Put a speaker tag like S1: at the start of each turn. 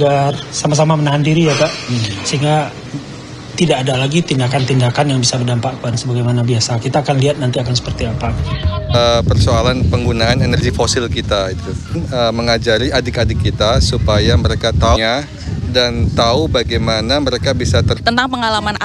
S1: agar sama-sama menahan diri ya Pak, sehingga tidak ada lagi tindakan-tindakan yang bisa berdampak sebagaimana biasa. Kita akan lihat nanti akan seperti apa.
S2: Persoalan penggunaan energi fosil kita itu mengajari adik-adik kita supaya mereka tahu dan tahu bagaimana mereka bisa
S3: tentang pengalaman